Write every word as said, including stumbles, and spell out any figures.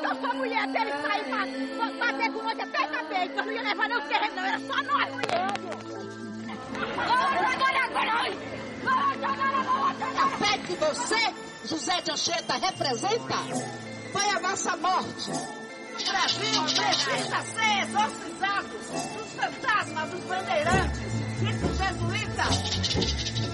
eu sou mulher dele sair pra, pra bater com nós até também, que eu não ia levar nem o terreno, não, era só nós, mulher. A fé que você, José de Anchieta, representa foi a nossa morte. O Brasil precisa ser exorcizado dos fantasmas dos bandeirantes e dos jesuítas.